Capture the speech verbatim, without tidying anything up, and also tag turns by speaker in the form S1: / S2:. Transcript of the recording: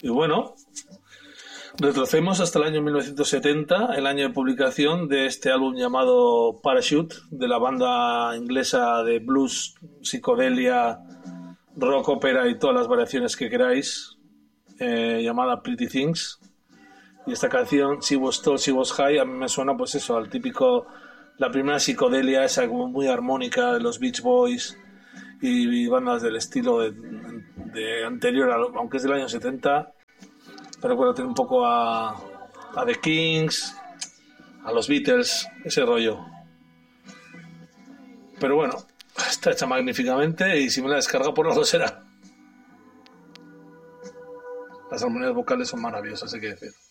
S1: Y bueno, retrocedemos hasta el año mil novecientos setenta, el año de publicación de este álbum llamado Parachute, de la banda inglesa de blues, psicodelia, rock, ópera y todas las variaciones que queráis, eh, llamada Pretty Things. Y esta canción, She Was Tall, She Was High, a mí me suena pues eso, al típico, la primera psicodelia esa como muy armónica de los Beach Boys y, y bandas del estilo de, de anterior, a, aunque es del año setenta, pero recuerda tener un poco a, a The Kings, a los Beatles, ese rollo. Pero bueno, está hecha magníficamente y si me la descarga por algo será. Las armonías vocales son maravillosas, hay que decir.